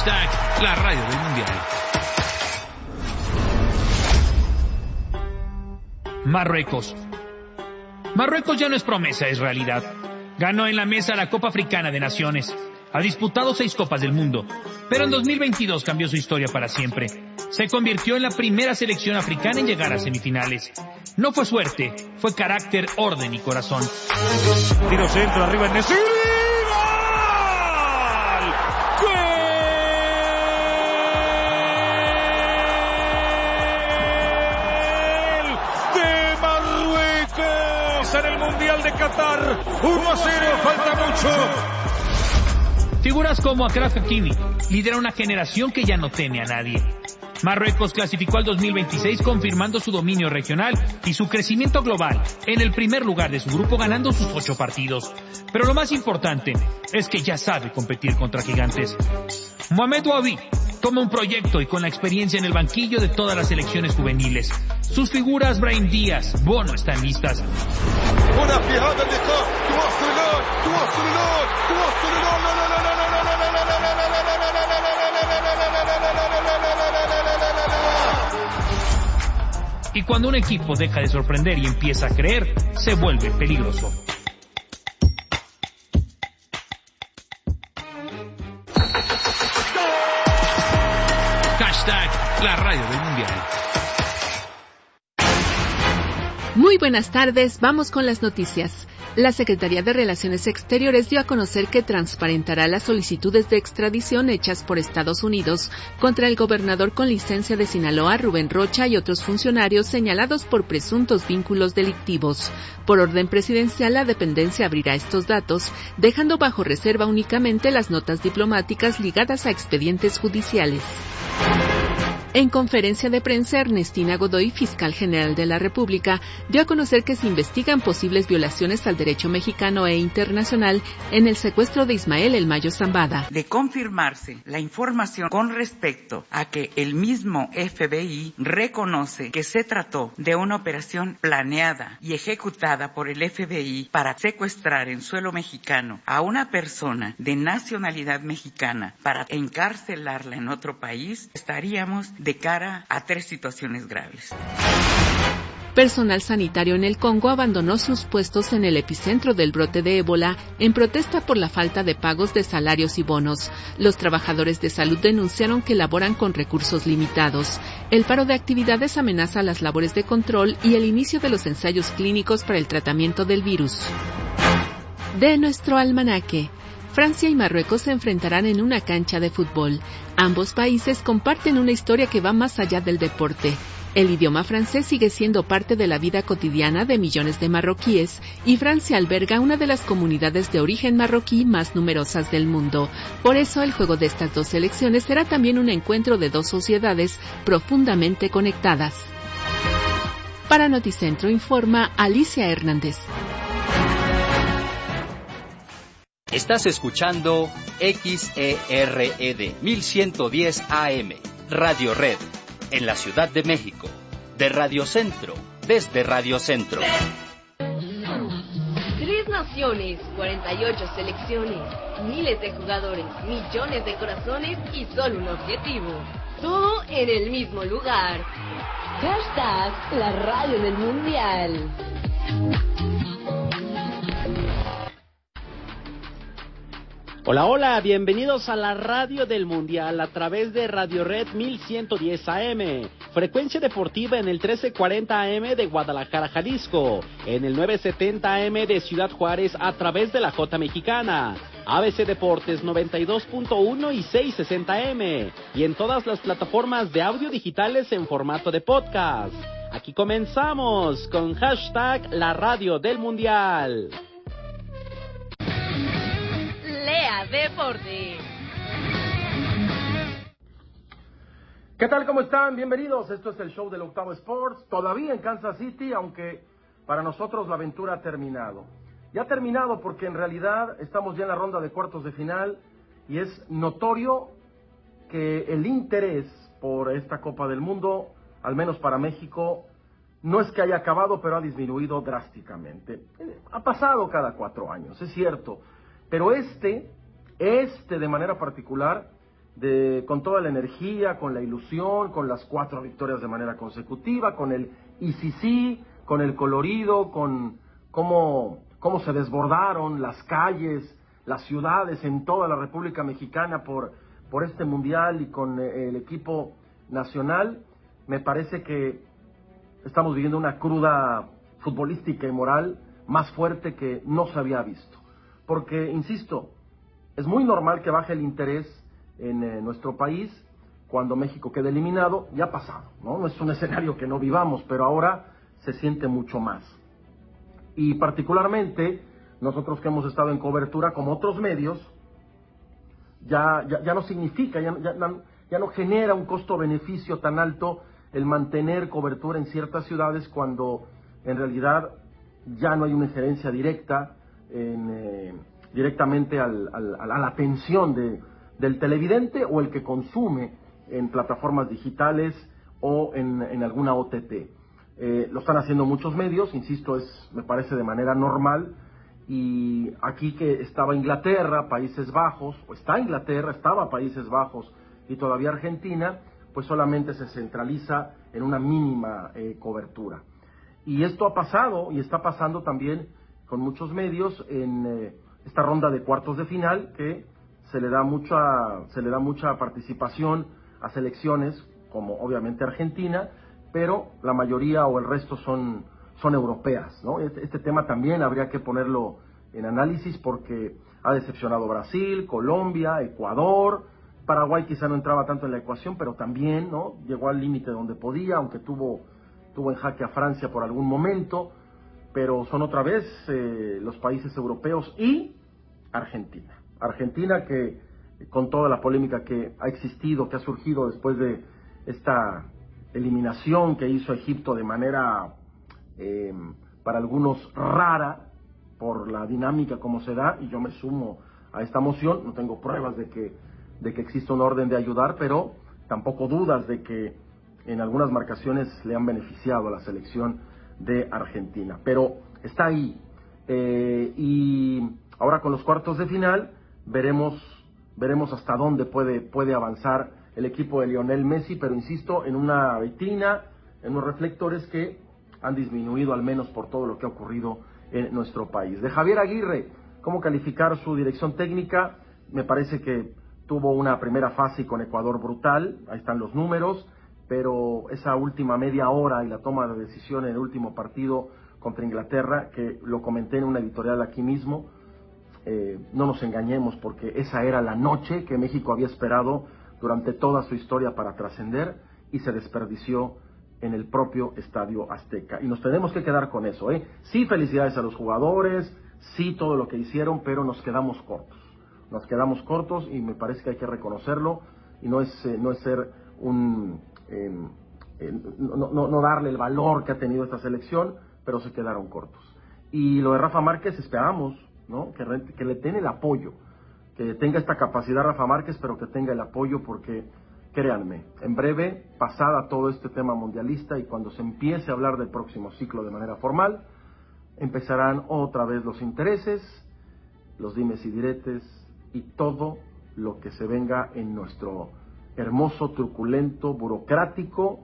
Hashtag la radio del mundial. Marruecos ya no es promesa, es realidad. Ganó en la mesa la Copa Africana de Naciones. Ha disputado 6 Copas del Mundo, pero en 2022 cambió su historia para siempre. Se convirtió en la primera selección africana en llegar a semifinales. No fue suerte, fue carácter, orden y corazón. Tiro centro, arriba en Nesiri. En el Mundial de Qatar, 1-0, falta mucho. Figuras como Achraf Hakimi lidera una generación que ya no teme a nadie. Marruecos clasificó al 2026 confirmando su dominio regional y su crecimiento global en el primer lugar de su grupo, ganando sus 8 partidos. Pero lo más importante es que ya sabe competir contra gigantes. Mohamed Wabi toma un proyecto y con la experiencia en el banquillo de todas las selecciones juveniles. Sus figuras Brahim Díaz, Bono están listas. Y cuando un equipo deja de sorprender y empieza a creer, se vuelve peligroso. Hashtag la radio del mundial. Muy buenas tardes, vamos con las noticias. La Secretaría de Relaciones Exteriores dio a conocer que transparentará las solicitudes de extradición hechas por Estados Unidos contra el gobernador con licencia de Sinaloa, Rubén Rocha, y otros funcionarios señalados por presuntos vínculos delictivos. Por orden presidencial, la dependencia abrirá estos datos, dejando bajo reserva únicamente las notas diplomáticas ligadas a expedientes judiciales. En conferencia de prensa, Ernestina Godoy, fiscal general de la República, dio a conocer que se investigan posibles violaciones al derecho mexicano e internacional en el secuestro de Ismael El Mayo Zambada. De confirmarse la información con respecto a que el mismo FBI reconoce que se trató de una operación planeada y ejecutada por el FBI para secuestrar en suelo mexicano a una persona de nacionalidad mexicana para encarcelarla en otro país, estaríamos de cara a 3 situaciones graves. Personal sanitario en el Congo abandonó sus puestos en el epicentro del brote de ébola en protesta por la falta de pagos de salarios y bonos. Los trabajadores de salud denunciaron que laboran con recursos limitados. El paro de actividades amenaza las labores de control y el inicio de los ensayos clínicos para el tratamiento del virus. De nuestro almanaque. Francia y Marruecos se enfrentarán en una cancha de fútbol. Ambos países comparten una historia que va más allá del deporte. El idioma francés sigue siendo parte de la vida cotidiana de millones de marroquíes y Francia alberga una de las comunidades de origen marroquí más numerosas del mundo. Por eso, el juego de estas 2 selecciones será también un encuentro de 2 sociedades profundamente conectadas. Para Noticentro informa Alicia Hernández. Estás escuchando XERED 1110 AM, Radio Red, en la Ciudad de México, de Radio Centro, desde Radio Centro. 3 naciones, 48 selecciones, miles de jugadores, millones de corazones y solo un objetivo. Todo en el mismo lugar. Hashtag la radio del mundial. Hola, hola, bienvenidos a la radio del mundial a través de Radio Red 1110 AM, frecuencia deportiva en el 1340 AM de Guadalajara, Jalisco, en el 970 AM de Ciudad Juárez a través de la J Mexicana, ABC Deportes 92.1 y 660 M, y en todas las plataformas de audio digitales en formato de podcast. Aquí comenzamos con hashtag la radio del mundial. Lea Deporte. ¿Qué tal? ¿Cómo están? Bienvenidos. Esto es el show del Octavo Sports. Todavía en Kansas City, aunque para nosotros la aventura ha terminado. Ya ha terminado porque en realidad estamos ya en la ronda de cuartos de final y es notorio que el interés por esta Copa del Mundo, al menos para México, no es que haya acabado, pero ha disminuido drásticamente. Ha pasado cada 4 años, es cierto. Pero este de manera particular, con toda la energía, con la ilusión, con las 4 victorias de manera consecutiva, con el y sí, con el colorido, con cómo se desbordaron las calles, las ciudades en toda la República Mexicana por este mundial y con el equipo nacional. Me parece que estamos viviendo una cruda futbolística y moral más fuerte que no se había visto. Porque, insisto, es muy normal que baje el interés en nuestro país cuando México quede eliminado. Ya ha pasado, ¿no? No es un escenario que no vivamos, pero ahora se siente mucho más. Y particularmente, nosotros que hemos estado en cobertura como otros medios, ya no significa, ya no genera un costo-beneficio tan alto el mantener cobertura en ciertas ciudades cuando en realidad ya no hay una injerencia directa directamente a la atención del televidente o el que consume en plataformas digitales o en alguna OTT. Lo están haciendo muchos medios, insisto, me parece de manera normal. Y aquí que estaba Inglaterra, Países Bajos, o está Inglaterra, estaba Países Bajos y todavía Argentina, pues solamente se centraliza en una mínima cobertura. Y esto ha pasado y está pasando también con muchos medios en esta ronda de cuartos de final, que se le da mucha participación a selecciones como obviamente Argentina, pero la mayoría o el resto son europeas, ¿no? Este tema también habría que ponerlo en análisis porque ha decepcionado Brasil, Colombia, Ecuador. Paraguay quizá no entraba tanto en la ecuación, pero también, ¿no?, llegó al límite donde podía, aunque tuvo en jaque a Francia por algún momento, pero son otra vez los países europeos y Argentina. Argentina, que con toda la polémica que ha existido, que ha surgido después de esta eliminación que hizo Egipto de manera para algunos rara por la dinámica como se da, y yo me sumo a esta moción. No tengo pruebas de que exista un orden de ayudar, pero tampoco dudas de que en algunas marcaciones le han beneficiado a la selección de Argentina, pero está ahí. Y ahora con los cuartos de final veremos hasta dónde puede avanzar el equipo de Lionel Messi, pero insisto, en una vitrina, en unos reflectores que han disminuido al menos por todo lo que ha ocurrido en nuestro país. De Javier Aguirre, ¿cómo calificar su dirección técnica? Me parece que tuvo una primera fase con Ecuador brutal, ahí están los números, pero esa última media hora y la toma de decisión en el último partido contra Inglaterra, que lo comenté en una editorial aquí mismo, no nos engañemos, porque esa era la noche que México había esperado durante toda su historia para trascender, y se desperdició en el propio Estadio Azteca. Y nos tenemos que quedar con eso, ¿eh? Sí, felicidades a los jugadores, sí, todo lo que hicieron, pero nos quedamos cortos. Nos quedamos cortos y me parece que hay que reconocerlo, y no es ser no darle el valor que ha tenido esta selección, pero se quedaron cortos. Y lo de Rafa Márquez, esperamos, ¿no?, que le den el apoyo, que tenga esta capacidad Rafa Márquez, pero que tenga el apoyo, porque créanme, en breve, pasada todo este tema mundialista y cuando se empiece a hablar del próximo ciclo de manera formal, empezarán otra vez los intereses, los dimes y diretes y todo lo que se venga en nuestro hermoso, truculento, burocrático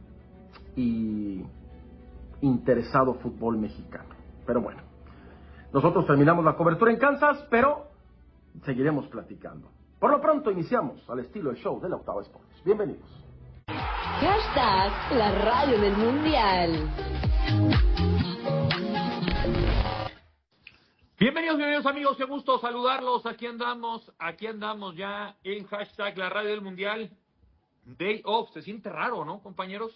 y interesado fútbol mexicano. Pero bueno, nosotros terminamos la cobertura en Kansas, pero seguiremos platicando. Por lo pronto iniciamos al estilo del show de la Octava Sports. Bienvenidos. Hashtag la radio del mundial. Bienvenidos amigos, qué gusto saludarlos. Aquí andamos ya en hashtag la radio del mundial. Day off, se siente raro, ¿no, compañeros?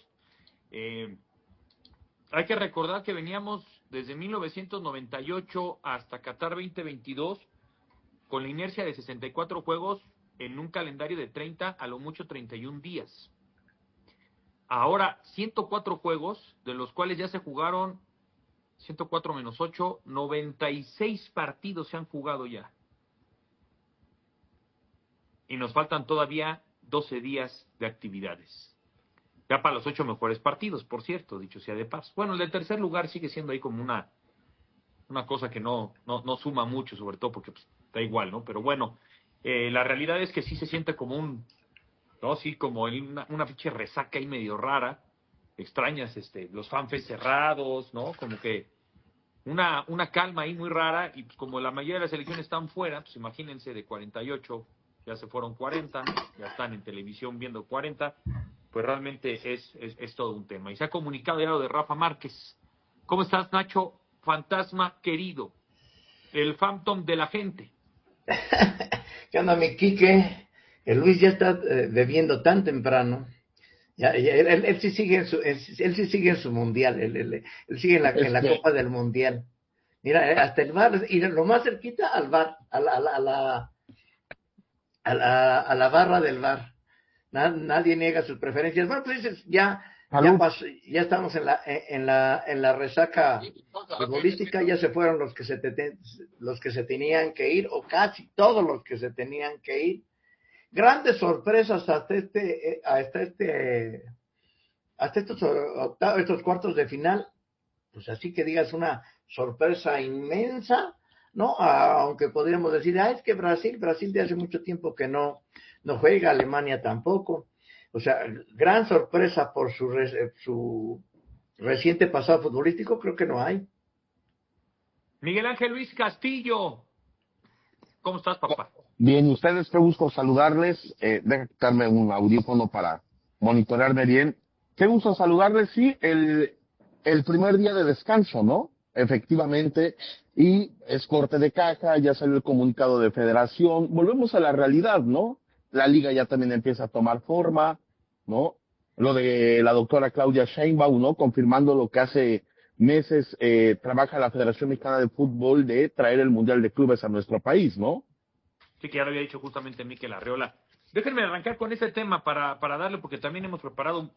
Hay que recordar que veníamos desde 1998 hasta Qatar 2022 con la inercia de 64 juegos en un calendario de 30, a lo mucho 31 días. Ahora 104 juegos, de los cuales ya se jugaron 104 menos 8, 96 partidos se han jugado ya. Y nos faltan todavía 12 días de actividades. Ya para los 8 mejores partidos, por cierto, dicho sea de paso. Bueno, el del tercer lugar sigue siendo ahí como una cosa que no suma mucho, sobre todo porque pues, da igual, ¿no? Pero bueno, La realidad es que sí se siente como como una pinche resaca ahí medio rara. Extrañas los fanfests cerrados, ¿no? Como que una calma ahí muy rara, y pues como la mayoría de las elecciones están fuera, pues imagínense, de 48 ya se fueron 40, ya están en televisión viendo 40, pues realmente es todo un tema. Y se ha comunicado ya lo de Rafa Márquez. ¿Cómo estás, Nacho? Fantasma querido, el phantom de la gente. ¿Qué onda, mi Quique? El Luis ya está bebiendo tan temprano. Él sí sigue en su mundial, él sigue en la Copa del Mundial. Mira, hasta el bar, y lo más cerquita al bar, a la barra del bar. Nadie niega sus preferencias. Bueno, pues ya estamos en la resaca futbolística, ya se fueron los que se tenían que ir, o casi todos los que se tenían que ir. Grandes sorpresas hasta estos cuartos de final, pues así que digas una sorpresa inmensa, ¿no? Aunque podríamos decir, es que Brasil de hace mucho tiempo que no juega, Alemania tampoco. O sea, gran sorpresa por su reciente pasado futbolístico, creo que no hay. Miguel Ángel Luis Castillo, ¿cómo estás, papá? Bien, ustedes, qué gusto saludarles. Deja quitarme un audífono para monitorearme bien. Qué gusto saludarles, sí, el primer día de descanso, ¿no? Efectivamente, y es corte de caja, ya salió el comunicado de federación, volvemos a la realidad, ¿no? La liga ya también empieza a tomar forma, ¿no? Lo de la doctora Claudia Sheinbaum, ¿no? Confirmando lo que hace meses trabaja la Federación Mexicana de Fútbol de traer el Mundial de Clubes a nuestro país, ¿no? Sí, que ya lo había dicho justamente Mikel Arriola. Déjenme arrancar con ese tema para darle, porque también hemos preparado,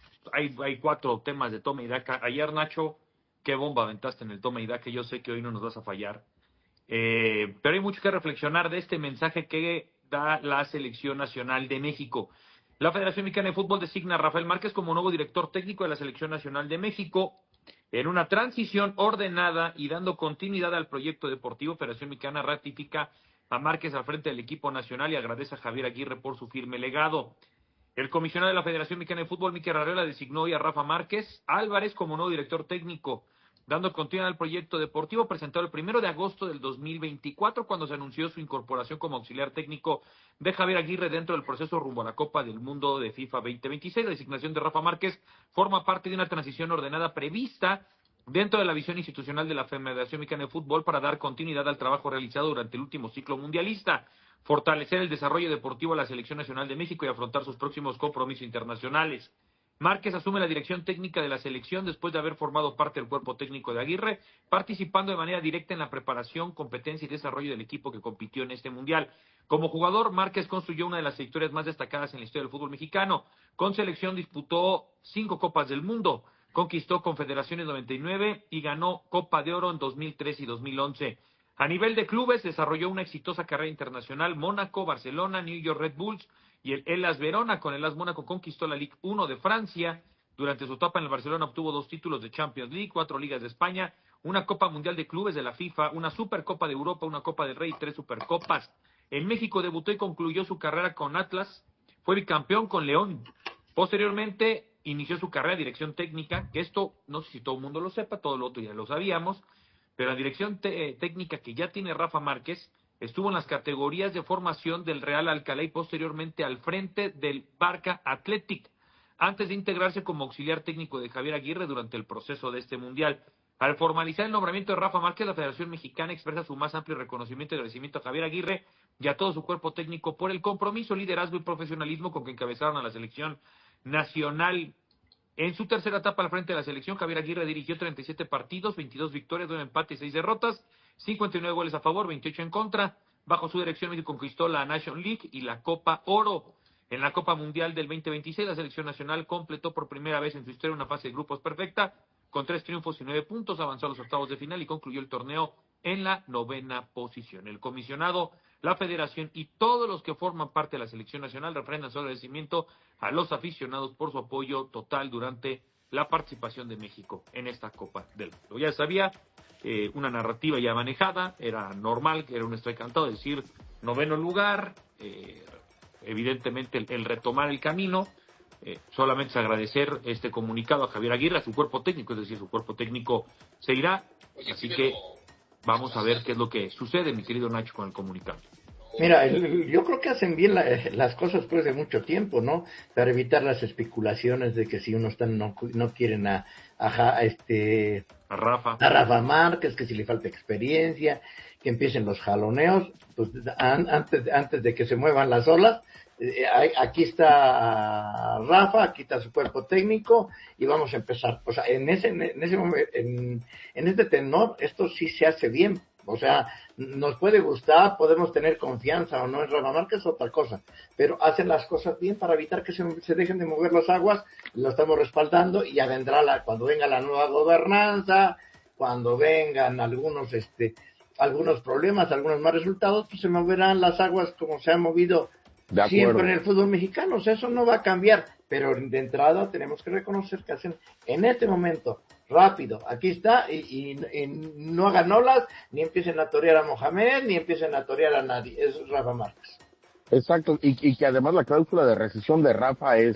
hay 4 temas de toma y daca. Ayer, Nacho, qué bomba aventaste en el toma y daca, yo sé que hoy no nos vas a fallar. Pero hay mucho que reflexionar de este mensaje que da la Selección Nacional de México. La Federación Mexicana de Fútbol designa a Rafael Márquez como nuevo director técnico de la Selección Nacional de México. En una transición ordenada y dando continuidad al proyecto deportivo, Federación Mexicana ratifica a Márquez al frente del equipo nacional y agradece a Javier Aguirre por su firme legado. El comisionado de la Federación Mexicana de Fútbol, Mikel Arriola, designó hoy a Rafa Márquez Álvarez como nuevo director técnico, dando continuidad al proyecto deportivo presentado el 1 de agosto del 2024, cuando se anunció su incorporación como auxiliar técnico de Javier Aguirre dentro del proceso rumbo a la Copa del Mundo de FIFA 2026. La designación de Rafa Márquez forma parte de una transición ordenada prevista dentro de la visión institucional de la Federación Mexicana de Fútbol para dar continuidad al trabajo realizado durante el último ciclo mundialista, fortalecer el desarrollo deportivo de la Selección Nacional de México y afrontar sus próximos compromisos internacionales. Márquez asume la dirección técnica de la selección después de haber formado parte del cuerpo técnico de Aguirre, participando de manera directa en la preparación, competencia y desarrollo del equipo que compitió en este mundial. Como jugador, Márquez construyó una de las victorias más destacadas en la historia del fútbol mexicano. Con selección disputó 5 Copas del Mundo, conquistó Confederaciones 99 y ganó Copa de Oro en 2003 y 2011. A nivel de clubes, desarrolló una exitosa carrera internacional. Mónaco, Barcelona, New York Red Bulls y el Hellas Verona. Con el Hellas Mónaco conquistó la Ligue 1 de Francia. Durante su etapa en el Barcelona obtuvo 2 títulos de Champions League, 4 Ligas de España, una Copa Mundial de Clubes de la FIFA, una Supercopa de Europa, una Copa del Rey y 3 Supercopas. En México debutó y concluyó su carrera con Atlas. Fue bicampeón con León. Posteriormente inició su carrera de dirección técnica, que esto no sé si todo el mundo lo sepa, todo lo otro ya lo sabíamos, pero la dirección técnica que ya tiene Rafa Márquez estuvo en las categorías de formación del Real Alcalá y posteriormente al frente del Barca Athletic, antes de integrarse como auxiliar técnico de Javier Aguirre durante el proceso de este mundial. Al formalizar el nombramiento de Rafa Márquez, la Federación Mexicana expresa su más amplio reconocimiento y agradecimiento a Javier Aguirre y a todo su cuerpo técnico por el compromiso, liderazgo y profesionalismo con que encabezaron a la selección nacional. En su tercera etapa al frente de la selección, Javier Aguirre dirigió 37 partidos, 22 victorias, 9 empates, 6 derrotas, 59 goles a favor, 28 en contra. Bajo su dirección, México conquistó la National League y la Copa Oro. En la Copa Mundial del 2026, la selección nacional completó por primera vez en su historia una fase de grupos perfecta, con 3 triunfos y 9 puntos, avanzó a los octavos de final y concluyó el torneo en la 9ª posición. El comisionado, la federación y todos los que forman parte de la selección nacional refrendan su agradecimiento a los aficionados por su apoyo total durante la participación de México en esta Copa del Mundo. Ya sabía, una narrativa ya manejada, era normal, que era un estoy cantado decir 9º lugar, evidentemente el retomar el camino. Solamente es agradecer este comunicado a Javier Aguirre, a su cuerpo técnico, es decir, su cuerpo técnico se irá, así que vamos a ver qué es lo que sucede, mi querido Nacho, con el comunicado. Mira, yo creo que hacen bien las cosas después de mucho tiempo, ¿no? Para evitar las especulaciones de que si uno no quieren a Rafa Márquez, que si le falta experiencia, que empiecen los jaloneos, pues antes de que se muevan las olas. Aquí está Rafa, aquí está su cuerpo técnico y vamos a empezar. O sea, en ese momento, en este tenor, esto sí se hace bien. O sea, nos puede gustar, podemos tener confianza o no en Rafa Márquez, otra cosa, pero hacen las cosas bien para evitar que se dejen de mover las aguas. Lo estamos respaldando y ya vendrá cuando venga la nueva gobernanza, cuando vengan algunos problemas, algunos más resultados, pues se moverán las aguas como se han movido siempre en el fútbol mexicano. O sea, eso no va a cambiar, pero de entrada tenemos que reconocer que hacen en este momento rápido, aquí está, y no hagan olas, ni empiecen a torear a Mohamed, ni empiecen a torear a nadie. Es Rafa Márquez. Exacto, y que además la cláusula de rescisión de Rafa es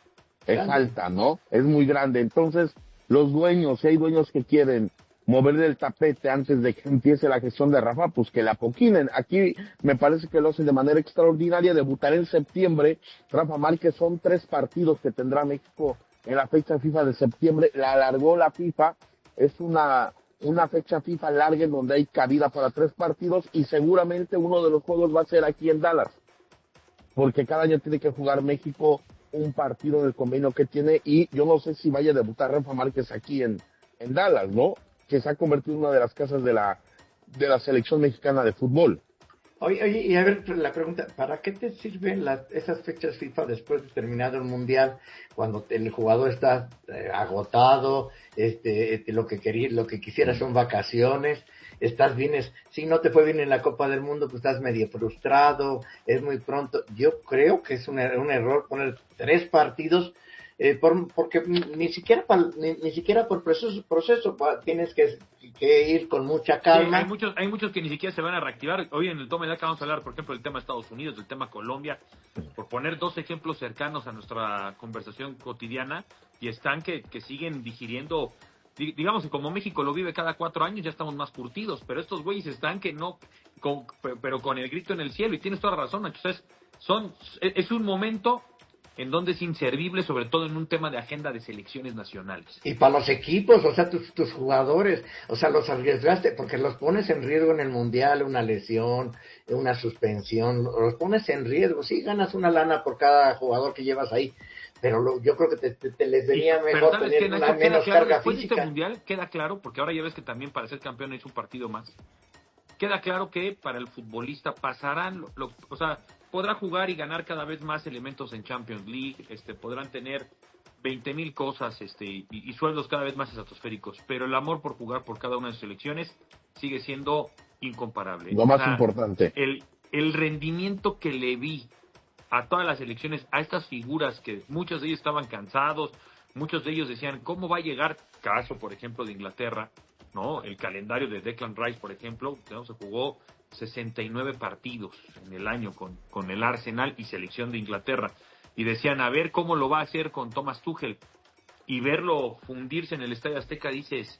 alta, ¿no? Es muy grande. Entonces, los dueños, si hay dueños que quieren mover el tapete antes de que empiece la gestión de Rafa, pues que la poquinen. Aquí me parece que lo hacen de manera extraordinaria. Debutará en septiembre. Rafa Márquez, son 3 partidos que tendrá México en la fecha FIFA de septiembre. La alargó la FIFA. Es una fecha FIFA larga en donde hay cabida para 3 partidos y seguramente uno de los juegos va a ser aquí en Dallas, porque cada año tiene que jugar México un partido en el convenio que tiene, y yo no sé si vaya a debutar Rafa Márquez aquí en Dallas, ¿no? Que se ha convertido en una de las casas de la selección mexicana de fútbol. Oye, y a ver, la pregunta, ¿para qué te sirven esas fechas FIFA después de terminado el Mundial, cuando el jugador está agotado, lo que quisiera son vacaciones, estás bien, si no te fue bien en la Copa del Mundo, pues estás medio frustrado, es muy pronto? Yo creo que es un error poner 3 partidos, porque ni siquiera por proceso tienes que ir con mucha calma. Sí, hay muchos que ni siquiera se van a reactivar. Hoy en el toma de acá vamos a hablar, por ejemplo, del tema Estados Unidos, del tema Colombia, por poner 2 ejemplos cercanos a nuestra conversación cotidiana, y están que siguen digiriendo. Digamos que como México lo vive cada 4 años, ya estamos más curtidos, pero estos güeyes están que no, pero con el grito en el cielo, y tienes toda la razón, entonces es un momento en donde es inservible, sobre todo en un tema de agenda de selecciones nacionales. Y para los equipos, o sea, tus jugadores, o sea, los arriesgaste, porque los pones en riesgo en el Mundial, una lesión, una suspensión, los pones en riesgo. Sí, ganas una lana por cada jugador que llevas ahí, pero yo creo que te les venía mejor tener una menos carga después física. De este Mundial queda claro, porque ahora ya ves que también para ser campeón es un partido más, queda claro que para el futbolista pasarán, o sea, podrá jugar y ganar cada vez más elementos en Champions League, podrán tener 20,000 cosas, y sueldos cada vez más estratosféricos, pero el amor por jugar por cada una de sus selecciones sigue siendo incomparable. Lo más importante. El rendimiento que le vi a todas las selecciones, a estas figuras que muchos de ellos estaban cansados, muchos de ellos decían, ¿cómo va a llegar? Caso, por ejemplo, de Inglaterra, ¿no? El calendario de Declan Rice, por ejemplo, se jugó 69 partidos en el año con el Arsenal y selección de Inglaterra, y decían, a ver cómo lo va a hacer con Thomas Tuchel, y verlo fundirse en el Estadio Azteca, dices,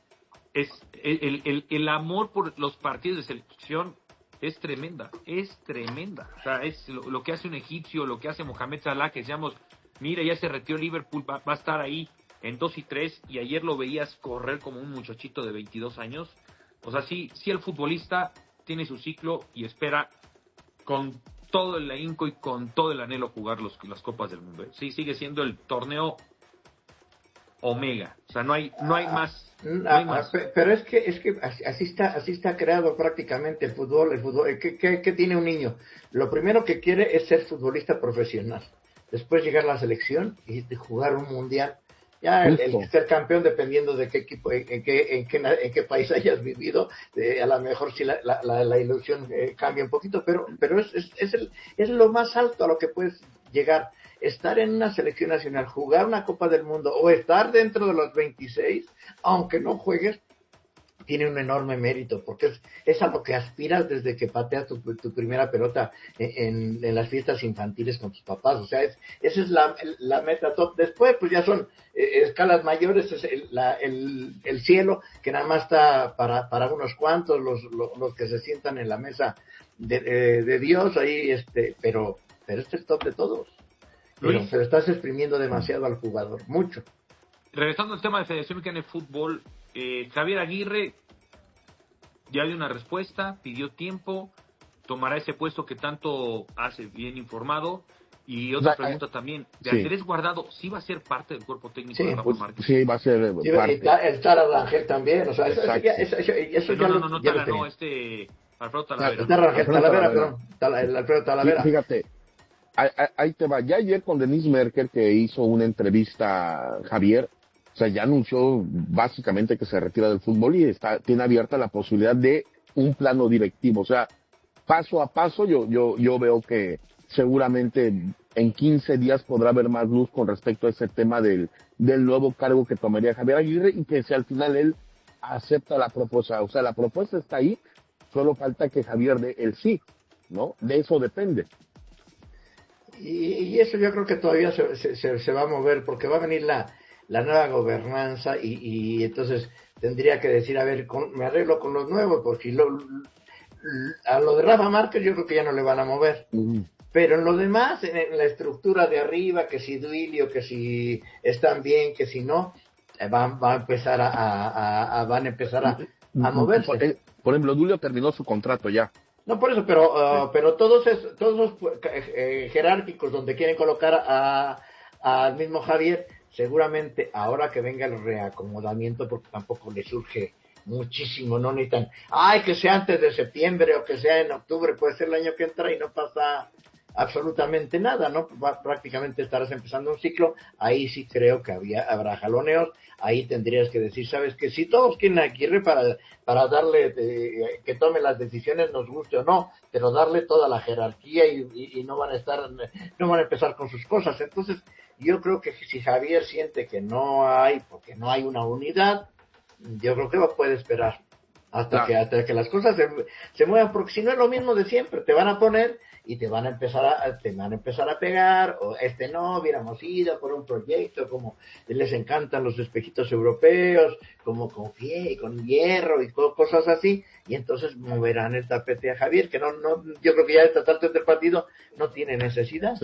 el amor por los partidos de selección es tremenda, o sea, es lo que hace un egipcio, lo que hace Mohamed Salah, que decíamos, mira, ya se retiró Liverpool, va a estar ahí en 2 y 3, y ayer lo veías correr como un muchachito de 22 años, o sea, sí el futbolista tiene su ciclo y espera con todo el ahínco y con todo el anhelo jugar las Copas del Mundo. Sí, sigue siendo el torneo omega, o sea, no hay más. No hay más. Pero es que así está creado prácticamente el fútbol. ¿Qué tiene un niño? Lo primero que quiere es ser futbolista profesional, después llegar a la selección y jugar un mundial. Ya el ser campeón, dependiendo de qué equipo, en qué país hayas vivido, a lo mejor sí la ilusión cambia un poquito, pero es lo más alto a lo que puedes llegar, estar en una selección nacional, jugar una Copa del Mundo o estar dentro de los 26, aunque no juegues, tiene un enorme mérito, porque es a lo que aspiras desde que pateas tu primera pelota en las fiestas infantiles con tus papás. O sea, esa es la meta top. Después, pues ya son escalas mayores, es el cielo, que nada más está para unos cuantos, los que se sientan en la mesa de Dios, ahí, pero este es el top de todos. Pero estás exprimiendo demasiado al jugador, mucho. Regresando al tema de Federación Mexicana de Fútbol, Javier Aguirre ya dio una respuesta, pidió tiempo, tomará ese puesto que tanto hace bien informado. Y otra pregunta también, ¿de Andrés Guardado sí va a ser parte del cuerpo técnico de Rafa Márquez? Sí, va a ser parte. El Tala Rangel también, o sea, eso ya Alfredo Talavera. El Alfredo Talavera. Fíjate, ahí te va. Ya ayer con Denise Merker, que hizo una entrevista, Javier, o sea, ya anunció básicamente que se retira del fútbol y tiene abierta la posibilidad de un plano directivo. O sea, paso a paso yo veo que seguramente en 15 días podrá haber más luz con respecto a ese tema del nuevo cargo que tomaría Javier Aguirre, y que si al final él acepta la propuesta. O sea, la propuesta está ahí, solo falta que Javier dé el sí, ¿no? De eso depende. Y eso yo creo que todavía se va a mover, porque va a venir la nueva gobernanza y entonces tendría que decir, a ver, me arreglo con los nuevos, porque a lo de Rafa Márquez yo creo que ya no le van a mover. Pero en lo demás, en la estructura de arriba, que si Duilio, que si están bien, que si no, van a empezar a moverse. Por ejemplo, Duilio terminó su contrato ya. No, por eso, pero todos los jerárquicos donde quieren colocar al mismo Javier, seguramente ahora que venga el reacomodamiento, porque tampoco le surge muchísimo, no necesitan, que sea antes de septiembre o que sea en octubre, puede ser el año que entra y no pasa absolutamente nada, ¿no? Prácticamente estarás empezando un ciclo. Ahí sí creo que habrá jaloneos. Ahí tendrías que decir, ¿sabes qué? Si todos quieren a Aguirre para darle, que tome las decisiones, nos guste o no, pero darle toda la jerarquía y no van a empezar con sus cosas. Entonces, yo creo que si Javier siente que porque no hay una unidad, yo creo que puede esperar hasta que las cosas se muevan, porque si no es lo mismo de siempre, te van a poner y te van a empezar a pegar, o no, hubiéramos ido por un proyecto, como les encantan los espejitos europeos, como con hierro y cosas así, y entonces moverán el tapete a Javier, que no yo creo que ya a esta altura del partido no tiene necesidad.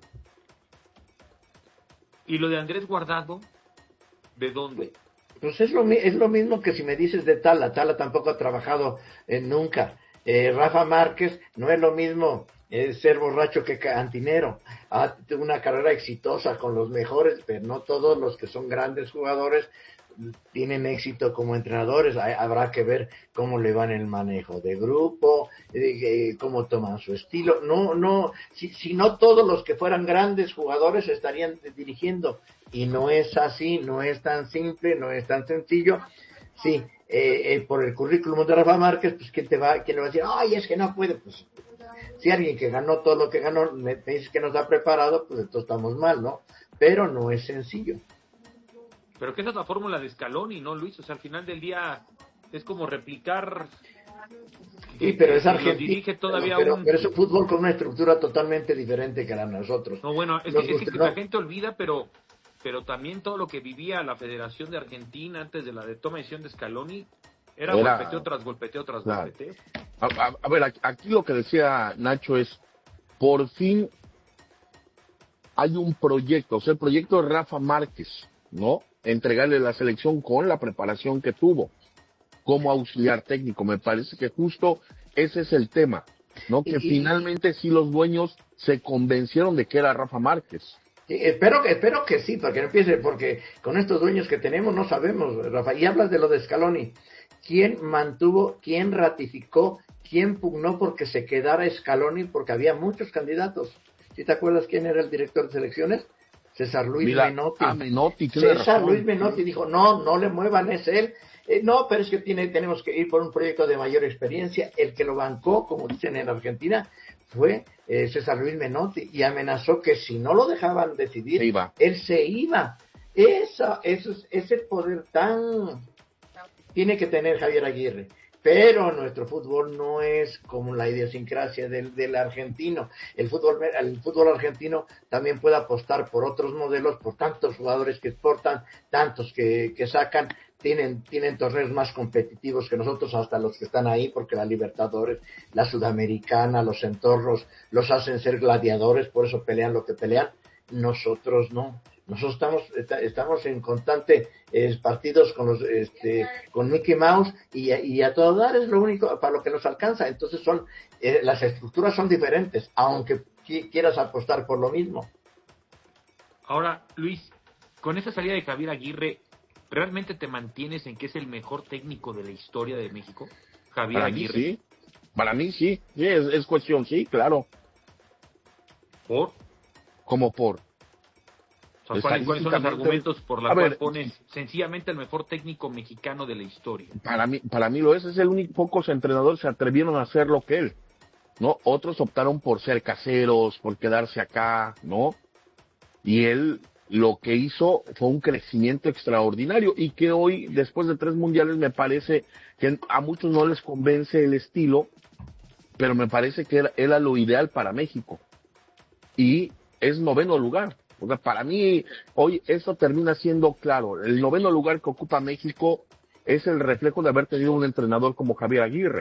¿Y lo de Andrés Guardado, de dónde? Pues es lo mismo que si me dices de Tala tampoco ha trabajado nunca. Rafa Márquez no es lo mismo ser borracho que cantinero. Ha tenido una carrera exitosa con los mejores, pero no todos los que son grandes jugadores tienen éxito como entrenadores. Habrá que ver cómo le va en el manejo de grupo, cómo toman su estilo. Si no todos los que fueran grandes jugadores estarían dirigiendo, y no es así, no es tan simple, no es tan sencillo. Sí, por el currículum de Rafa Márquez, pues quién le va a decir, es que no puede. Pues si alguien que ganó todo lo que ganó me dice que nos ha preparado, pues entonces estamos mal, ¿no? Pero no es sencillo. Pero que esa es la fórmula de Scaloni, ¿no, Luis? O sea, al final del día es como replicar. Sí, pero es Argentina. Pero es un fútbol con una estructura totalmente diferente que la de nosotros. No, bueno, es que la gente olvida, pero también todo lo que vivía la Federación de Argentina antes de la toma de decisión de Scaloni era golpeteo tras golpeteo tras golpeteo. A ver, aquí lo que decía Nacho es, por fin hay un proyecto, o sea, el proyecto de Rafa Márquez, ¿no? Entregarle la selección con la preparación que tuvo como auxiliar técnico. Me parece que justo ese es el tema, ¿no? Que finalmente sí los dueños se convencieron de que era Rafa Márquez. Espero que sí, para que no empiece, porque con estos dueños que tenemos no sabemos, Rafa. Y hablas de lo de Scaloni. ¿Quién mantuvo, quién ratificó, quién pugnó porque se quedara Scaloni? Porque había muchos candidatos. ¿Sí te acuerdas quién era el director de selecciones? César Luis Menotti. César Luis Menotti dijo, no le muevan, es él. No, pero es que tenemos que ir por un proyecto de mayor experiencia. El que lo bancó, como dicen en Argentina, fue César Luis Menotti, y amenazó que si no lo dejaban decidir, él se iba. Ese poder tan tiene que tener Javier Aguirre. Pero nuestro fútbol no es como la idiosincrasia del argentino. El fútbol argentino también puede apostar por otros modelos, por tantos jugadores que exportan, tantos que sacan. Tienen torneos más competitivos que nosotros, hasta los que están ahí, porque la Libertadores, la Sudamericana, los entornos los hacen ser gladiadores, por eso pelean lo que pelean. Nosotros no. Nosotros estamos en constante partidos con Mickey Mouse y a todo dar es lo único para lo que nos alcanza. Entonces las estructuras son diferentes, aunque quieras apostar por lo mismo. Ahora, Luis, con esa salida de Javier Aguirre, ¿realmente te mantienes en que es el mejor técnico de la historia de México? Javier Aguirre. Para mí sí, es cuestión, sí, claro. ¿Por? ¿Cómo por? O sea, ¿cuáles son los argumentos por los cuales pones sencillamente el mejor técnico mexicano de la historia? Para mí lo es el único, pocos entrenadores se atrevieron a hacer lo que él, ¿no? Otros optaron por ser caseros, por quedarse acá, ¿no? Y él lo que hizo fue un crecimiento extraordinario y que hoy, después de 3 mundiales, me parece que a muchos no les convence el estilo, pero me parece que era lo ideal para México. Y es 9º lugar. O sea, para mí, hoy eso termina siendo claro. El 9º lugar que ocupa México es el reflejo de haber tenido un entrenador como Javier Aguirre.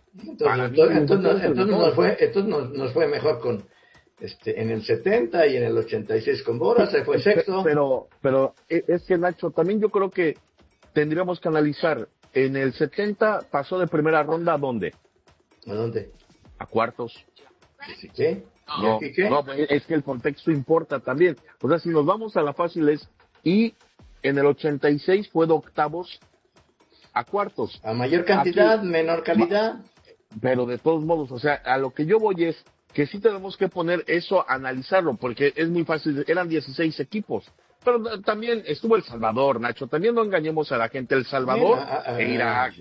Entonces nos fue mejor con en el 70 y en el 86 con Bora, se fue sexto. Pero es que, Nacho, también yo creo que tendríamos que analizar. En el 70 pasó de primera ronda, ¿a dónde? ¿A dónde? A cuartos. ¿Qué? No, es que el contexto importa también. O sea, si nos vamos a la fácil y en el 86 fue de octavos a cuartos. A mayor cantidad, menor calidad. Pero de todos modos, o sea, a lo que yo voy es que sí tenemos que poner eso, analizarlo, porque es muy fácil. Eran 16 equipos. Pero también estuvo El Salvador, Nacho. También no engañemos a la gente. El Salvador e Irak,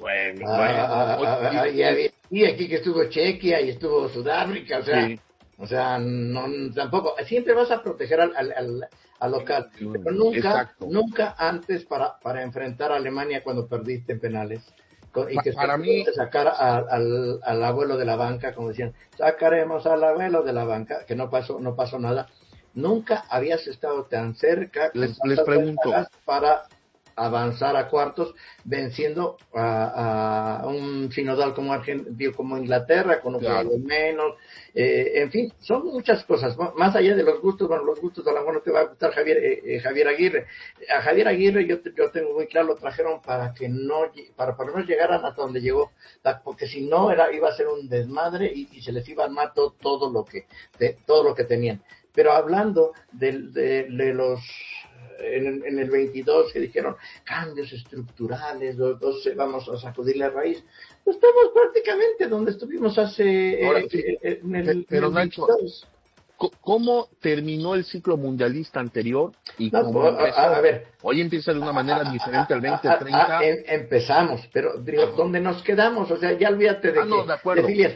y aquí que estuvo Chequia y estuvo Sudáfrica, o sea... Sí. O sea, no, tampoco, siempre vas a proteger al local, pero nunca antes para enfrentar a Alemania cuando perdiste en penales, y que para mí sacar al abuelo de la banca, como decían, sacaremos al abuelo de la banca, que no pasó nada. Nunca habías estado tan cerca. Les pregunto, para avanzar a cuartos, venciendo a un sinodal como Inglaterra, con un jugador menos, en fin, son muchas cosas, más allá de los gustos. Bueno, los gustos a lo mejor no te va a gustar Javier Aguirre. A Javier Aguirre yo tengo muy claro, lo trajeron para por lo menos llegaran hasta donde llegó, porque si no iba a ser un desmadre y se les iba a matar todo lo que tenían. Pero hablando de los en el 22 que dijeron cambios estructurales, los 12 vamos a sacudir la raíz, pues estamos prácticamente donde estuvimos hace pero Nacho, ¿cómo terminó el ciclo mundialista anterior? Y a ver, hoy empieza de una manera diferente al 2030. Empezamos, pero ¿dónde nos quedamos? O sea, ya olvídate de filias.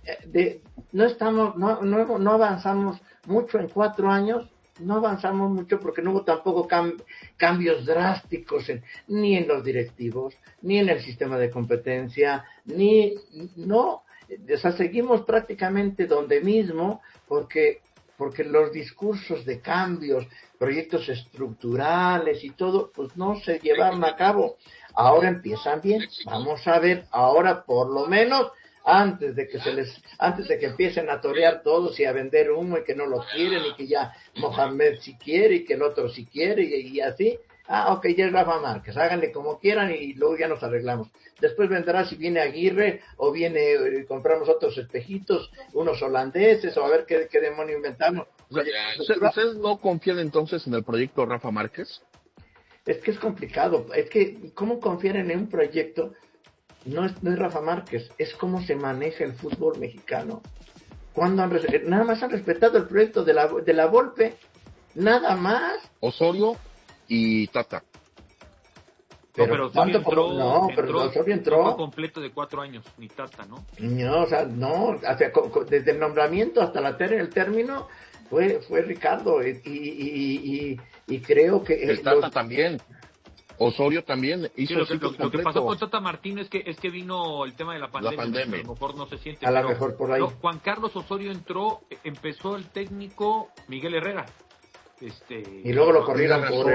No avanzamos mucho en 4 años. No avanzamos mucho porque no hubo tampoco cambios drásticos ni en los directivos, ni en el sistema de competencia, o sea, seguimos prácticamente donde mismo porque los discursos de cambios, proyectos estructurales y todo, pues no se llevaron a cabo. Ahora empiezan bien. Vamos a ver, ahora por lo menos antes de que empiecen a torear todos y a vender humo y que no lo quieren y que ya Mohamed sí quiere y que el otro sí quiere y así, ok, ya es Rafa Márquez, háganle como quieran y luego ya nos arreglamos. Después vendrá si viene Aguirre o compramos otros espejitos, unos holandeses, o a ver qué demonio inventamos. ¿Ustedes no confían entonces en el proyecto Rafa Márquez? Es que es complicado, es que ¿cómo confiar en un proyecto? No es Rafa Márquez, es cómo se maneja el fútbol mexicano. Nada más han respetado el proyecto de la Volpe, nada más. Osorio y Tata. Pero Osorio pero Osorio entró. No fue completo de 4 años, ni Tata, ¿no? No, o sea, no, desde el nombramiento hasta el término fue Ricardo y creo que el Tata también. Osorio también hizo lo que pasó con Tata Martino es que vino el tema de la pandemia. A lo mejor no se siente. A lo mejor por ahí. No, Juan Carlos Osorio entró, empezó el técnico Miguel Herrera. Y luego lo corrieron por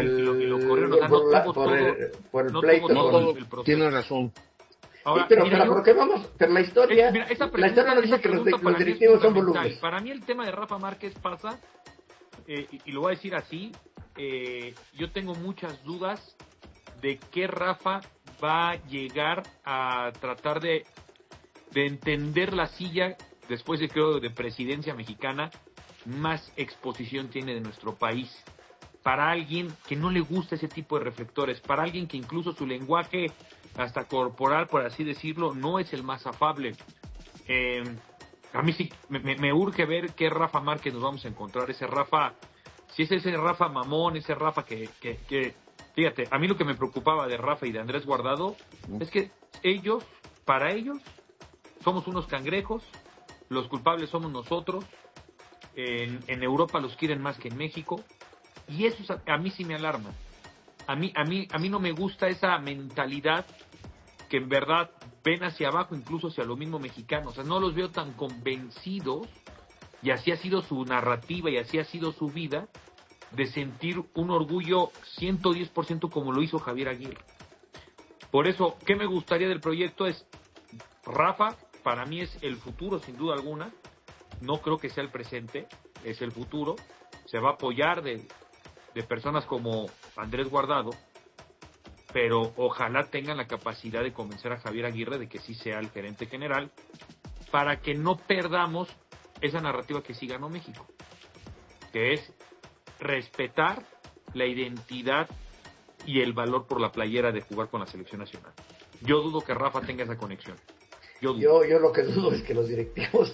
el pleito. Tiene razón. Ahora, pero ¿por qué vamos? Pero la historia nos dice que los directivos son volubles. Para mí el tema de Rafa Márquez pasa, y lo voy a decir así, yo tengo muchas dudas de qué Rafa va a llegar a tratar de entender la silla después de presidencia mexicana, más exposición tiene de nuestro país. Para alguien que no le gusta ese tipo de reflectores, para alguien que incluso su lenguaje hasta corporal, por así decirlo, no es el más afable. A mí sí me urge ver qué Rafa Márquez nos vamos a encontrar. Ese Rafa, si es ese Rafa mamón, ese Rafa que fíjate, a mí lo que me preocupaba de Rafa y de Andrés Guardado es que para ellos somos unos cangrejos, los culpables somos nosotros. En Europa los quieren más que en México, y eso a mí sí me alarma. A mí no me gusta esa mentalidad que en verdad ven hacia abajo, incluso hacia lo mismo mexicano. O sea, no los veo tan convencidos, y así ha sido su narrativa y así ha sido su vida, de sentir un orgullo 110% como lo hizo Javier Aguirre. Por eso, ¿qué me gustaría del proyecto? Es Rafa, para mí es el futuro sin duda alguna. No creo que sea el presente, es el futuro. Se va a apoyar de personas como Andrés Guardado, pero ojalá tengan la capacidad de convencer a Javier Aguirre de que sí sea el gerente general, para que no perdamos esa narrativa que sí ganó México, que es respetar la identidad y el valor por la playera de jugar con la selección nacional. Yo dudo que Rafa tenga esa conexión. Yo lo que dudo es que los directivos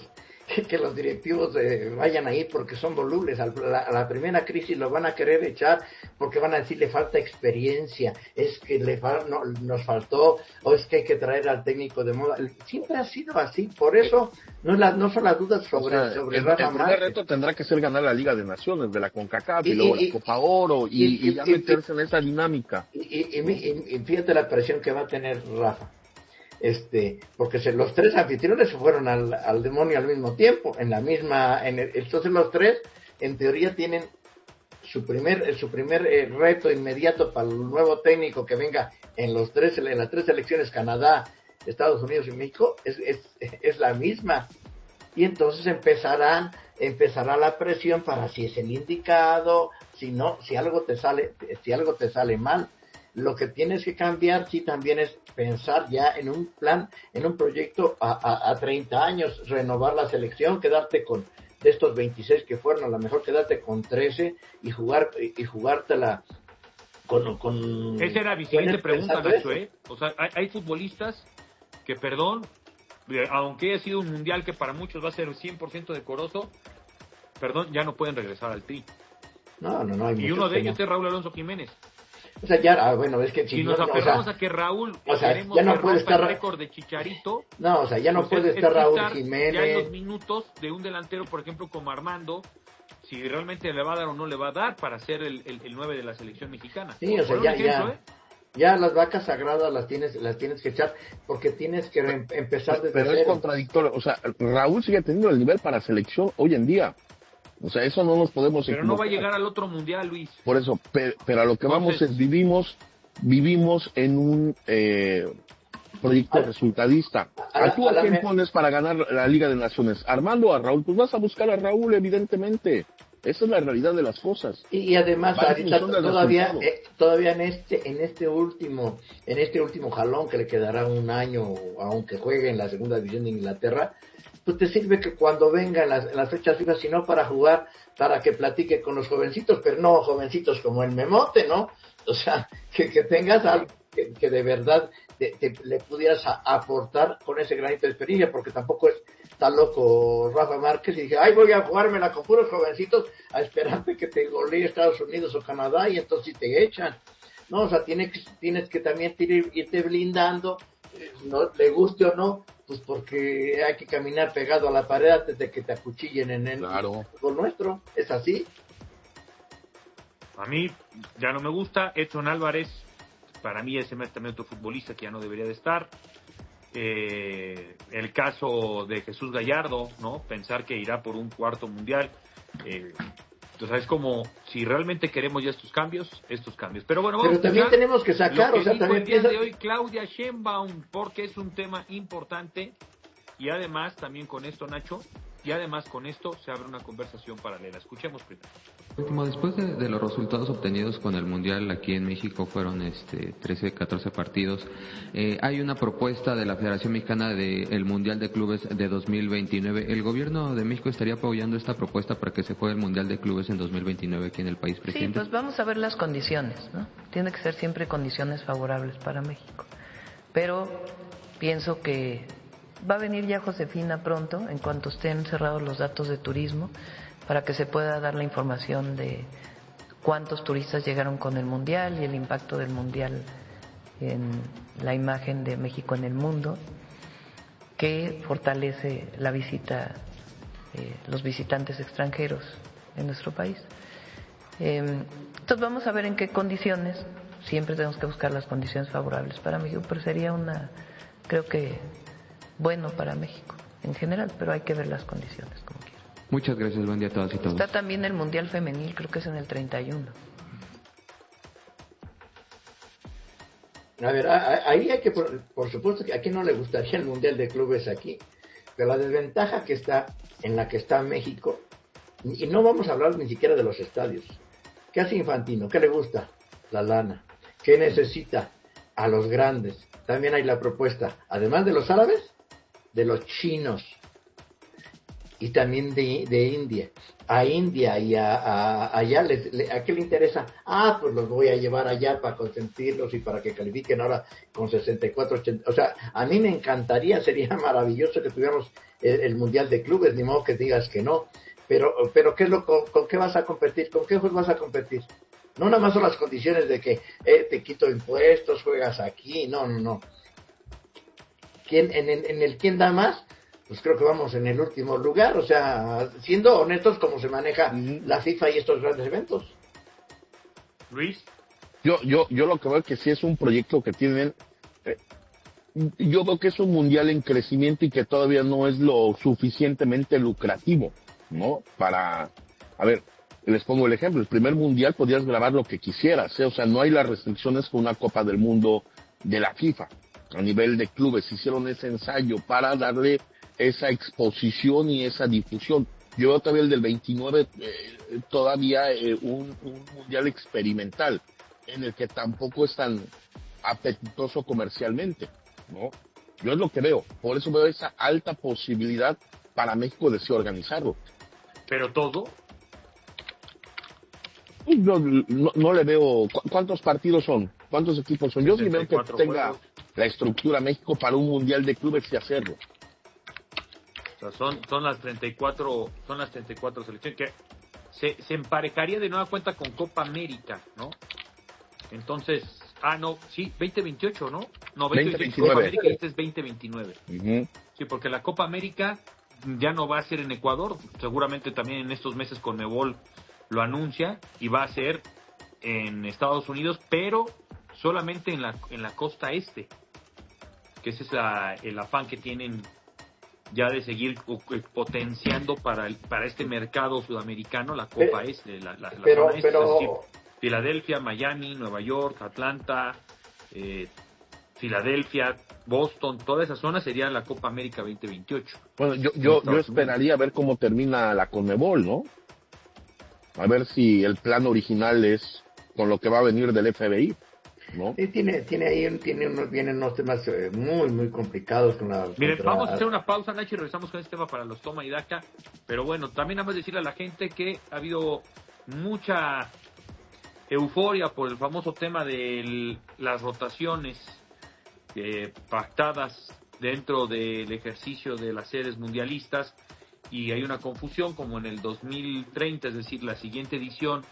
vayan ahí porque son volubles. A la primera crisis lo van a querer echar porque van a decir le falta experiencia, es que nos faltó, o es que hay que traer al técnico de moda. Siempre ha sido así, por eso no son las dudas sobre Rafa Márquez. El primer reto tendrá que ser ganar la Liga de Naciones de la CONCACAF y luego la Copa Oro y ya meterse en esa dinámica. Y fíjate la presión que va a tener Rafa. Porque los tres anfitriones se fueron al demonio al mismo tiempo, entonces los tres en teoría tienen su primer reto inmediato para el nuevo técnico que venga en las tres selecciones, Canadá, Estados Unidos y México, es la misma, y entonces empezará la presión para si es el indicado, si algo te sale mal. Lo que tienes que cambiar sí también es pensar ya en un plan, en un proyecto a 30 años, renovar la selección, quedarte con de estos 26 que fueron, a lo mejor quedarte con 13 y jugártela con esa era mi siguiente pregunta, Nacho, O sea, hay futbolistas que, perdón, aunque haya sido un mundial que para muchos va a ser 100% decoroso, perdón, ya no pueden regresar al Tri. No, y uno de ellos es Raúl Alonso Jiménez. O sea, ya, bueno, es que si nos aferramos a que Raúl, ya no puede estar el récord de Chicharito. No, o sea, ya no puede estar Raúl Jiménez. Ya en los minutos de un delantero, por ejemplo, como Armando, si realmente le va a dar o no le va a dar para ser el 9 de la selección mexicana. Sí, o sea, ya las vacas sagradas las tienes que echar, porque tienes que empezar desde Pero cero. Es contradictorio, o sea, Raúl sigue teniendo el nivel para selección hoy en día. O sea, eso no nos podemos Pero no va a llegar al otro mundial, Luis. Por eso, pero a lo que vamos es, vivimos en un proyecto resultadista. ¿Tú a quién pones para ganar la Liga de Naciones? ¿Armando o a Raúl? Pues vas a buscar a Raúl, evidentemente. Esa es la realidad de las cosas. Y además, ahorita todavía en este último jalón que le quedará un año, aunque juegue en la segunda división de Inglaterra, pues te sirve que cuando vengan las fechas fijas, sino para jugar, para que platique con los jovencitos, pero no jovencitos como el Memote, ¿no? O sea, que tengas algo que de verdad le pudieras aportar con ese granito de experiencia, porque tampoco está loco Rafa Márquez y dije, voy a jugármela con puros jovencitos a esperarte que te golee Estados Unidos o Canadá y entonces te echan. ¿no? O sea, tienes que también irte blindando, no le guste o no, pues porque hay que caminar pegado a la pared antes de que te acuchillen en el fútbol nuestro, es así. A mí ya no me gusta. Edson Álvarez, para mí es también otro futbolista que ya no debería de estar. El caso de Jesús Gallardo, ¿no? Pensar que irá por un cuarto mundial. Entonces es como, si realmente queremos ya estos cambios. Pero bueno, vamos también tenemos que sacar, lo que dijo el día de hoy Claudia Sheinbaum, porque es un tema importante. Y además, también con esto, Nacho, se abre una conversación paralela. Escuchemos primero. Después de los resultados obtenidos con el Mundial aquí en México, fueron 13, 14 partidos, hay una propuesta de la Federación Mexicana del Mundial de Clubes de 2029. ¿El gobierno de México estaría apoyando esta propuesta para que se juegue el Mundial de Clubes en 2029 aquí en el país, presidente? Sí, pues vamos a ver las condiciones, ¿no? Tiene que ser siempre condiciones favorables para México. Pero pienso que va a venir ya Josefina pronto, en cuanto estén cerrados los datos de turismo, para que se pueda dar la información de cuántos turistas llegaron con el Mundial y el impacto del Mundial en la imagen de México en el mundo, que fortalece la visita, los visitantes extranjeros en nuestro país. Entonces vamos a ver en qué condiciones, siempre tenemos que buscar las condiciones favorables para México, pero sería creo que bueno para México en general, pero hay que ver las condiciones como quiera. Muchas gracias, buen día a todas y todos. Está también el Mundial Femenil, creo que es en el 31. A ver, ahí hay que, por supuesto que a quién no le gustaría el Mundial de Clubes aquí, pero la desventaja que está en la que está México, y no vamos a hablar ni siquiera de los estadios. ¿Qué hace Infantino? ¿Qué le gusta? La lana. ¿Qué necesita? A los grandes. También hay la propuesta, además de los árabes, de los chinos. Y también de India. A India y allá, ¿a qué le interesa? Pues los voy a llevar allá para consentirlos y para que califiquen ahora con 64, 80. O sea, a mí me encantaría, sería maravilloso que tuviéramos el Mundial de Clubes, ni modo que digas que no. Pero ¿qué es con qué vas a competir? ¿Con qué vas a competir? No nada más son las condiciones de que te quito impuestos, juegas aquí. No. ¿Quién, en el quién da más? Pues creo que vamos en el último lugar, o sea, siendo honestos como se maneja la FIFA y estos grandes eventos. Luis. Yo lo que veo es que sí es un proyecto que tienen, yo veo que es un mundial en crecimiento y que todavía no es lo suficientemente lucrativo, ¿no? A ver, les pongo el ejemplo, el primer mundial podías grabar lo que quisieras, o sea, no hay las restricciones con una Copa del Mundo de la FIFA. A nivel de clubes hicieron ese ensayo para darle esa exposición y esa difusión. Yo veo todavía el del 29 todavía un mundial experimental en el que tampoco es tan apetitoso comercialmente, ¿no? Yo es lo que veo, por eso veo esa alta posibilidad para México de sí organizarlo. ¿Pero todo? Yo no le veo. ¿Cuántos partidos son? ¿Cuántos equipos son? Yo sí veo que tenga juegos. La estructura México para un mundial de clubes y hacerlo. O sea, son las 34 selecciones que se emparejaría de nueva cuenta con Copa América, ¿no? Entonces, 2028, ¿no? No, 2029. Copa América y este es 2029. Uh-huh. Sí, porque la Copa América ya no va a ser en Ecuador, seguramente también en estos meses Conmebol lo anuncia y va a ser en Estados Unidos, pero solamente en la costa este, que ese es el afán que tienen ya de seguir potenciando para este mercado sudamericano la Copa Este, la zona este, así, Filadelfia, Miami, Nueva York, Atlanta, Filadelfia, Boston, toda esa zona sería la Copa América 2028. Bueno, yo esperaría ver cómo termina la Conmebol, ¿no? A ver si el plan original es con lo que va a venir del FBI, ¿no? Sí, vienen unos temas muy, muy complicados con la... Miren, vamos a hacer una pausa, Nacho, y regresamos con este tema para los toma y daca. Pero bueno, también vamos a decirle a la gente que ha habido mucha euforia por el famoso tema de las rotaciones pactadas dentro del ejercicio de las sedes mundialistas, y hay una confusión como en el 2030, es decir, la siguiente edición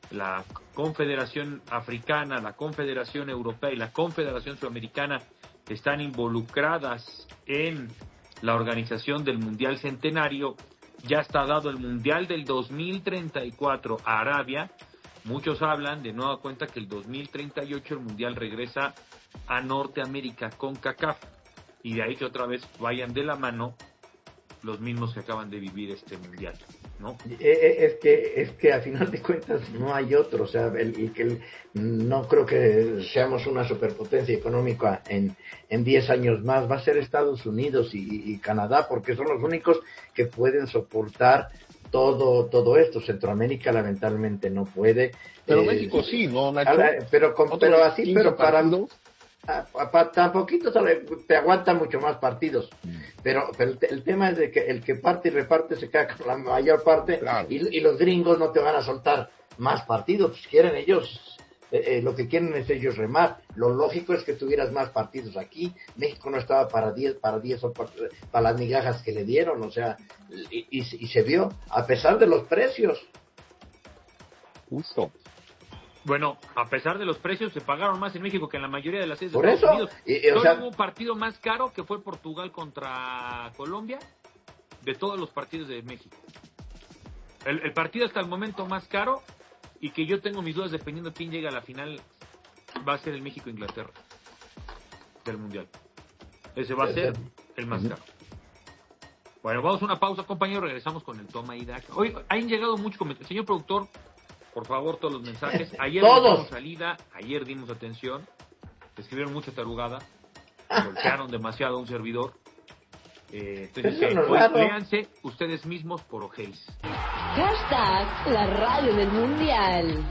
la Confederación Africana, la Confederación Europea y la Confederación Sudamericana están involucradas en la organización del Mundial Centenario. Ya está dado el Mundial del 2034 a Arabia. Muchos hablan de nueva cuenta que el 2038 el Mundial regresa a Norteamérica con CONCACAF, y de ahí que otra vez vayan de la mano los mismos que acaban de vivir este Mundial, ¿no? Es que a final de cuentas no hay otro, o sea, no creo que seamos una superpotencia económica en 10 años más. Va a ser Estados Unidos y Canadá, porque son los únicos que pueden soportar todo esto. Centroamérica lamentablemente no puede. Pero México sí, ¿no, Nacho? Pero para tan poquito te aguanta mucho más partidos. Pero el tema es de que el que parte y reparte se queda con la mayor parte, claro. Y los gringos no te van a soltar más partidos. Pues quieren ellos, lo que quieren es ellos remar. Lo lógico es que tuvieras más partidos aquí. México no estaba para 10 o para las migajas que le dieron, o sea, y se vio, a pesar de los precios. Justo. Bueno, a pesar de los precios, se pagaron más en México que en la mayoría de las sedes de Estados Unidos. Solo hubo un partido más caro, que fue Portugal contra Colombia, de todos los partidos de México. El partido hasta el momento más caro, y que yo tengo mis dudas dependiendo de quién llega a la final, va a ser el México-Inglaterra del Mundial. Ese va a ser el más caro. Bueno, vamos a una pausa, compañeros, regresamos con el toma y daca. Hoy han llegado muchos comentarios. Señor productor, por favor, todos los mensajes. Ayer dimos salida, ayer dimos atención. Escribieron mucha tarugada. Golpearon demasiado a un servidor. Entonces, léanse ustedes mismos por ojéis. Hashtag la radio del mundial.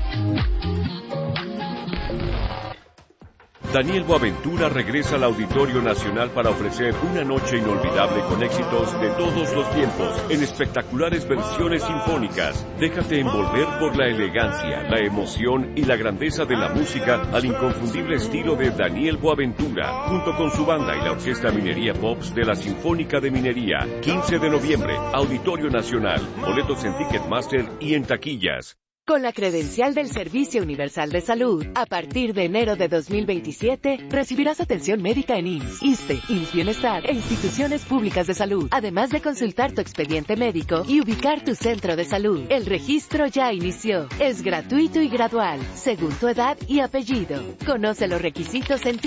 Daniel Boaventura regresa al Auditorio Nacional para ofrecer una noche inolvidable con éxitos de todos los tiempos, en espectaculares versiones sinfónicas. Déjate envolver por la elegancia, la emoción y la grandeza de la música al inconfundible estilo de Daniel Boaventura, junto con su banda y la Orquesta Minería Pops de la Sinfónica de Minería. 15 de noviembre, Auditorio Nacional. Boletos en Ticketmaster y en taquillas. Con la credencial del Servicio Universal de Salud, a partir de enero de 2027, recibirás atención médica en IMSS, ISSSTE, IMSS Bienestar e instituciones públicas de salud, además de consultar tu expediente médico y ubicar tu centro de salud. El registro ya inició. Es gratuito y gradual, según tu edad y apellido. Conoce los requisitos en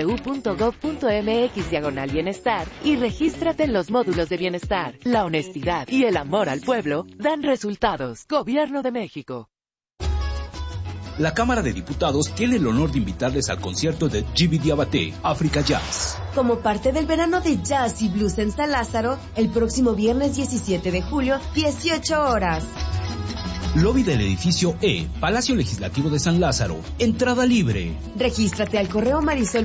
www.gov.mx/bienestar y regístrate en los módulos de bienestar. La honestidad y el amor al pueblo dan resultados. Gobierno de México. La Cámara de Diputados tiene el honor de invitarles al concierto de Djiby Diabaté, Africa Jazz. Como parte del verano de jazz y blues en San Lázaro, el próximo viernes 17 de julio, 18 horas. Lobby del edificio E, Palacio Legislativo de San Lázaro. Entrada libre. Regístrate al correo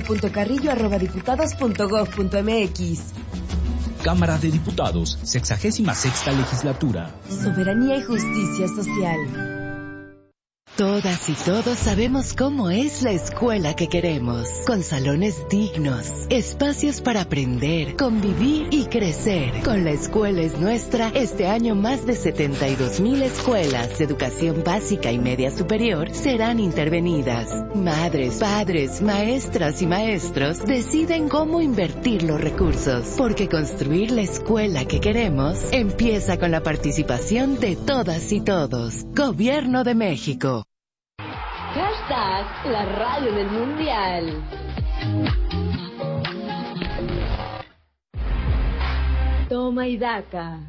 marisol.carrillo@diputados.gov.mx. Cámara de Diputados, 66ª Legislatura. Soberanía y justicia social. Todas y todos sabemos cómo es la escuela que queremos, con salones dignos, espacios para aprender, convivir y crecer. Con La Escuela es Nuestra, este año más de 72,000 escuelas de educación básica y media superior serán intervenidas. Madres, padres, maestras y maestros deciden cómo invertir los recursos, porque construir la escuela que queremos empieza con la participación de todas y todos. Gobierno de México. Hashtag la radio del mundial. Toma y daca.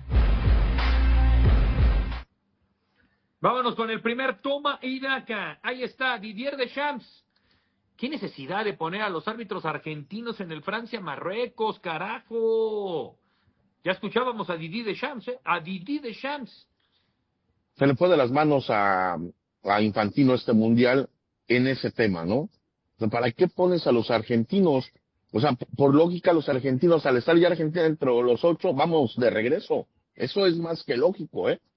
Vámonos con el primer toma y daca. Ahí está, Didier Deschamps. ¿Qué necesidad de poner a los árbitros argentinos en el Francia-Marruecos, carajo? Ya escuchábamos a Didier Deschamps, A Didier Deschamps. Se le fue de las manos a Infantino este mundial en ese tema, ¿no? O sea, ¿para qué pones a los argentinos? O sea, por lógica, los argentinos, al estar ya Argentina dentro de los 8, vamos de regreso. Eso es más que lógico, ¿eh?